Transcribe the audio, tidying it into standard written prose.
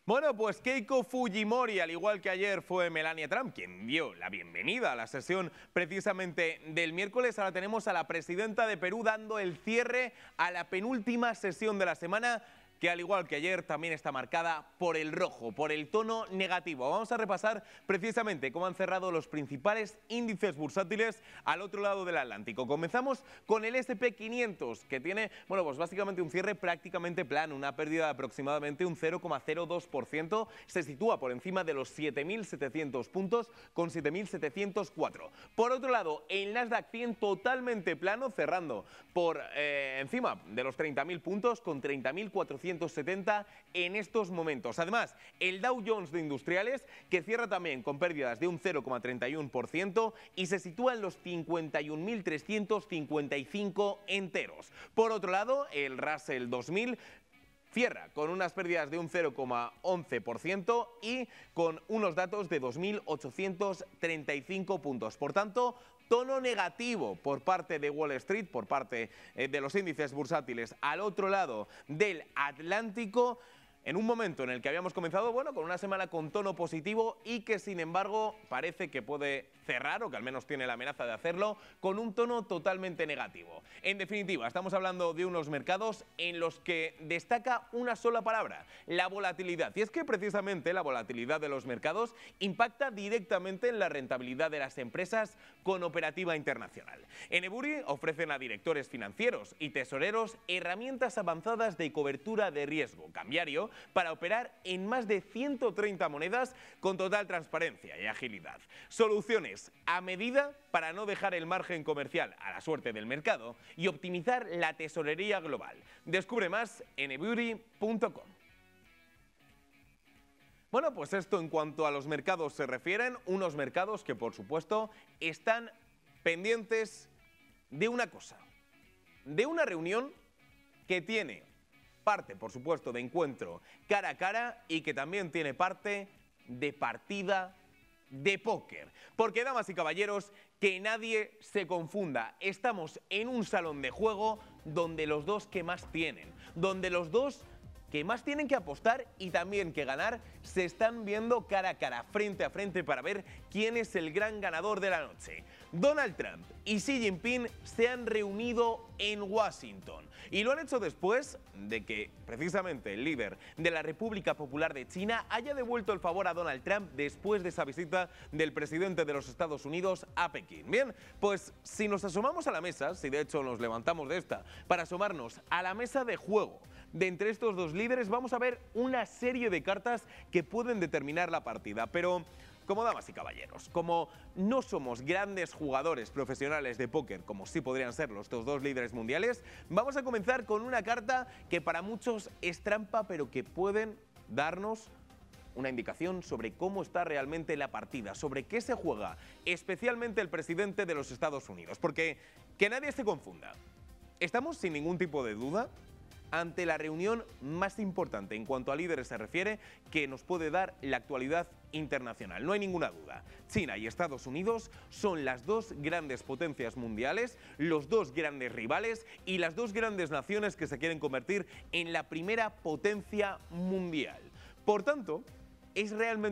Bueno, pues Keiko Fujimori, al igual que ayer fue Melania Trump quien dio la bienvenida a la sesión precisamente del miércoles. Ahora tenemos a la presidenta de Perú dando el cierre a la penúltima sesión de la semana, que al igual que ayer también está marcada por el rojo, por el tono negativo. Vamos a repasar precisamente cómo han cerrado los principales índices bursátiles al otro lado del Atlántico. Comenzamos con el S&P 500, que tiene, bueno, pues básicamente un cierre prácticamente plano, una pérdida de aproximadamente un 0,02%, se sitúa por encima de los 7.700 puntos con 7.704. Por otro lado, el Nasdaq 100 totalmente plano, cerrando por encima de los 30.000 puntos con 30.470 en estos momentos. Además, el Dow Jones de Industriales, que cierra también con pérdidas de un 0,31% y se sitúa en los 51.355 enteros. Por otro lado, el Russell 2000 cierra con unas pérdidas de un 0,11% y con unos datos de 2.835 puntos. Por tanto, tono negativo por parte de Wall Street, por parte de los índices bursátiles al otro lado del Atlántico, en un momento en el que habíamos comenzado, bueno, con una semana con tono positivo y que sin embargo parece que puede cerrar, o que al menos tiene la amenaza de hacerlo, con un tono totalmente negativo. En definitiva, estamos hablando de unos mercados en los que destaca una sola palabra: la volatilidad. Y es que precisamente la volatilidad de los mercados impacta directamente en la rentabilidad de las empresas con operativa internacional. En Ebury ofrecen a directores financieros y tesoreros herramientas avanzadas de cobertura de riesgo cambiario para operar en más de 130 monedas con total transparencia y agilidad. Soluciones a medida para no dejar el margen comercial a la suerte del mercado y optimizar la tesorería global. Descubre más en ebury.com. Bueno, pues esto en cuanto a los mercados se refieren, unos mercados que por supuesto están pendientes de una cosa, de una reunión que tiene parte, por supuesto, de encuentro cara a cara y que también tiene parte de partida de póker. Porque, damas y caballeros, que nadie se confunda, estamos en un salón de juego donde los dos que más tienen, donde los dos que más tienen que apostar y también que ganar, se están viendo cara a cara, frente a frente, para ver quién es el gran ganador de la noche. Donald Trump y Xi Jinping se han reunido en Washington y lo han hecho después de que precisamente el líder de la República Popular de China haya devuelto el favor a Donald Trump después de esa visita del presidente de los Estados Unidos a Pekín. Bien, pues si nos asomamos a la mesa, si de hecho nos levantamos de esta para asomarnos a la mesa de juego de entre estos dos líderes, vamos a ver una serie de cartas que pueden determinar la partida. Pero, como damas y caballeros, como no somos grandes jugadores profesionales de póker, como sí podrían ser estos dos líderes mundiales, vamos a comenzar con una carta que para muchos es trampa, pero que pueden darnos una indicación sobre cómo está realmente la partida, sobre qué se juega, especialmente el presidente de los Estados Unidos. Porque que nadie se confunda, estamos sin ningún tipo de duda ante la reunión más importante en cuanto a líderes se refiere que nos puede dar la actualidad internacional. No hay ninguna duda. China y Estados Unidos son las dos grandes potencias mundiales, los dos grandes rivales y las dos grandes naciones que se quieren convertir en la primera potencia mundial. Por tanto, es realmente